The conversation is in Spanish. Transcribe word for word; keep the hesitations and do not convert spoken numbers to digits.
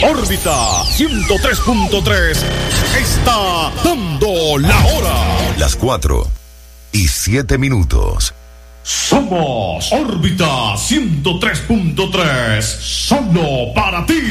Órbita ciento tres punto tres está dando la hora. Las cuatro y siete minutos. Somos Órbita ciento tres punto tres, solo para ti.